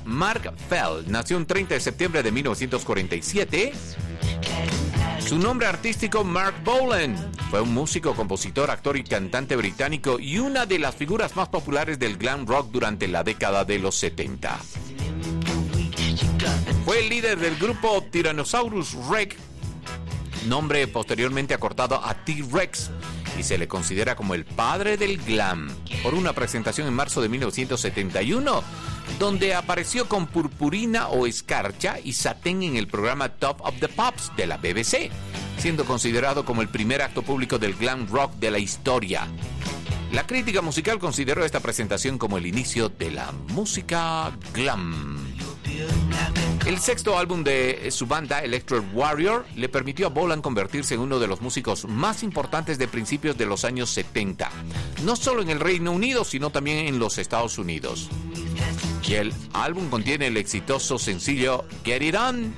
Mark Fell nació el 30 de septiembre de 1947. Su nombre artístico, Mark Bolan, fue un músico, compositor, actor y cantante británico y una de las figuras más populares del glam rock durante la década de los 70. Fue el líder del grupo Tyrannosaurus Rex, nombre posteriormente acortado a T-Rex, y se le considera como el padre del glam por una presentación en marzo de 1971, donde apareció con purpurina o escarcha y satén en el programa Top of the Pops de la BBC, siendo considerado como el primer acto público del glam rock de la historia. La crítica musical consideró esta presentación como el inicio de la música glam. El sexto álbum de su banda, Electric Warrior, le permitió a Bolan convertirse en uno de los músicos más importantes de principios de los años 70, no solo en el Reino Unido, sino también en los Estados Unidos. Y el álbum contiene el exitoso sencillo Get It On.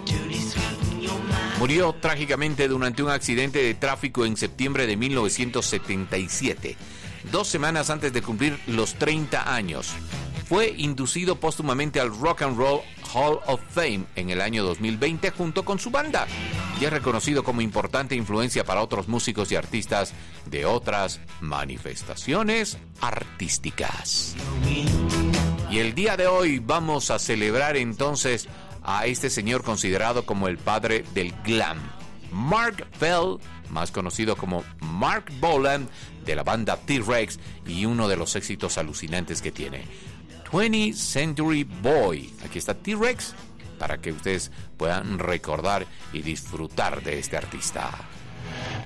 Murió trágicamente durante un accidente de tráfico en septiembre de 1977, 2 semanas antes de cumplir los 30 años. Fue inducido póstumamente al Rock and Roll Hall of Fame en el año 2020 junto con su banda, y es reconocido como importante influencia para otros músicos y artistas de otras manifestaciones artísticas. Y el día de hoy vamos a celebrar entonces a este señor considerado como el padre del glam, Mark Fell, más conocido como Mark Bolan, de la banda T-Rex, y uno de los éxitos alucinantes que tiene, 20th Century Boy. Aquí está T-Rex para que ustedes puedan recordar y disfrutar de este artista.